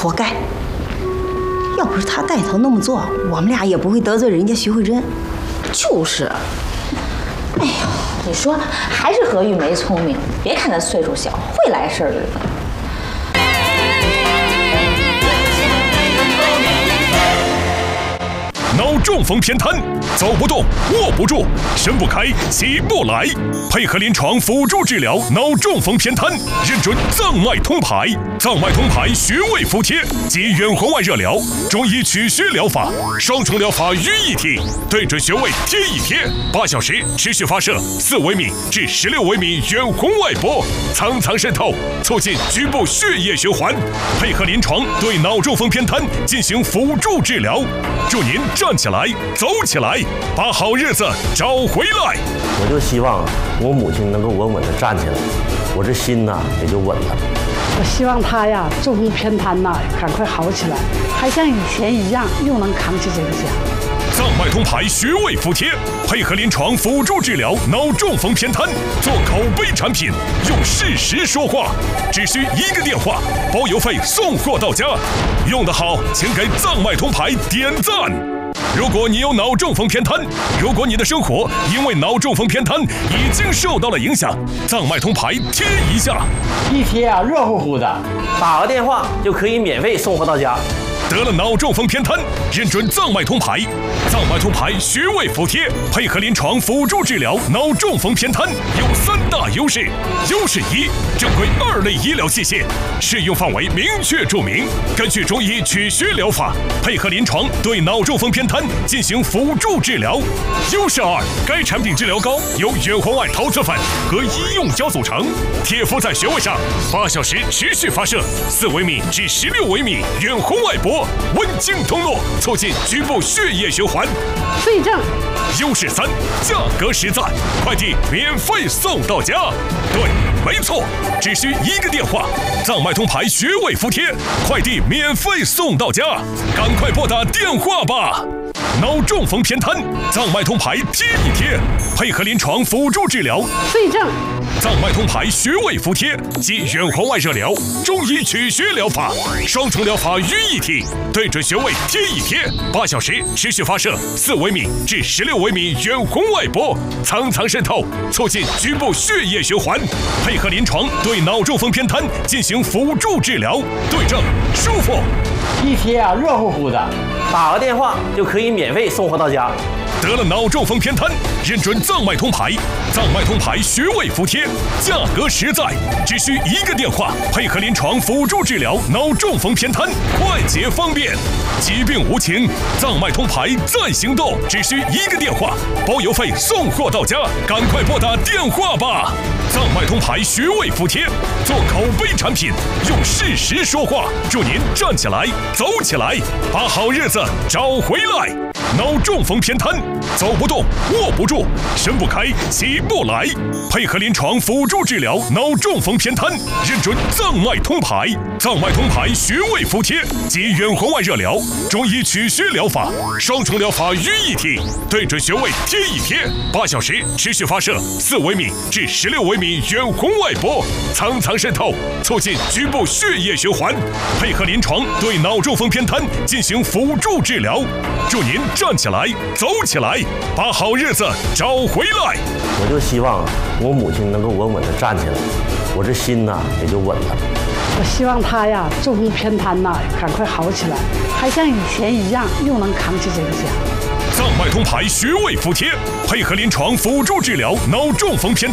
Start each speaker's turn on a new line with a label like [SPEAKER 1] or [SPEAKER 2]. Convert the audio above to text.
[SPEAKER 1] 活该！要不是他带头那么做，我们俩也不会得罪人家徐慧珍。
[SPEAKER 2] 就是，哎呀，你说还是何玉梅聪明，别看她岁数小，会来事儿的。
[SPEAKER 3] 脑中风偏瘫，走不动，握不住，伸不开，起不来。配合临床辅助治疗脑中风偏瘫，认准藏脉通牌。藏脉通牌穴位服帖及远红外热疗，中医取穴疗法，双重疗法于一体，对准穴位贴一贴，8小时持续发射4微米至16微米远红外波，层层渗透，促进局部血液循环。配合临床对脑中风偏瘫进行辅助治疗，祝您站起来，走起来，把好日子找回来。
[SPEAKER 4] 我就希望我母亲能够稳稳地站起来，我这心呐也就稳了。
[SPEAKER 5] 我希望她呀，中风偏瘫呐，赶快好起来，还像以前一样，又能扛起这个家。
[SPEAKER 3] 藏脉通牌穴位服帖，配合临床辅助治疗脑中风偏瘫，做口碑产品，用事实说话，只需1个电话，包邮费送货到家。用得好，请给藏脉通牌点赞。如果你有脑中风偏瘫，如果你的生活因为脑中风偏瘫已经受到了影响，藏脉通牌贴一下，
[SPEAKER 6] 一贴啊，热乎乎的，
[SPEAKER 4] 打个电话就可以免费送货到家。
[SPEAKER 3] 得了脑中风偏瘫，认准藏脉通牌。藏脉通牌穴位服帖，配合临床辅助治疗脑中风偏瘫，有3大优势。优势1，正规2类医疗器械，适用范围明确注明，根据中医取穴疗法，配合临床对脑中风偏瘫进行辅助治疗。优势2，该产品治疗膏由远红外陶瓷粉和医用胶组成，贴敷在穴位上，8小时持续发射4微米至16微米远红外波，温经通络，促进局部血液循环。
[SPEAKER 5] 对症。
[SPEAKER 3] 优势3，价格实在，快递免费送到家。对，没错，只需1个电话，藏脉通牌穴位服帖，快递免费送到家，赶快拨打电话吧。脑中风偏瘫，藏脉通牌贴一贴，配合临床辅助治疗。
[SPEAKER 5] 对症。
[SPEAKER 3] 藏脉通牌穴位服帖及远红外热疗，中医取穴疗法，双重疗法于一体，对准穴位贴一贴，8小时持续发射4微米至16微米远红外波，层层渗透，促进局部血液循环。配合临床对脑中风偏瘫进行辅助治疗，对症舒服。
[SPEAKER 6] 一贴啊，热乎乎的，
[SPEAKER 4] 打个电话就可以免费送货到家。
[SPEAKER 3] 得了脑中风偏瘫，认准藏脉通牌。藏脉通牌穴位服帖，价格实在，只需1个电话，配合临床辅助治疗脑中风偏瘫，快捷方便。疾病无情，藏脉通牌在行动，只需1个电话，包邮费送货到家，赶快拨打电话吧。藏脉通牌穴位服帖，做口碑产品，用事实说话，祝您站起来，走起来，把好日子找回来。脑中风偏瘫，走不动，握不住，伸不开，起不来。配合临床辅助治疗脑中风偏瘫，认准藏脉通牌。藏脉通牌穴位服帖及远红外热疗，中医取穴疗法，双重疗法于一体，对准穴位贴一贴，8小时持续发射4微米至16微米远红外波，层层渗透，促进局部血液循环。配合临床对脑中风偏瘫进行辅助治疗，祝您站起来，走起来，把好日子找回来。
[SPEAKER 4] 我就希望我母亲能够稳稳地站起来，我这心呐也就稳了。
[SPEAKER 5] 我希望她呀，中风偏瘫呐，赶快好起来，还像以前一样，又能扛起这个家。
[SPEAKER 3] 藏脉通牌穴位服帖，配合临床辅助治疗脑中风偏瘫。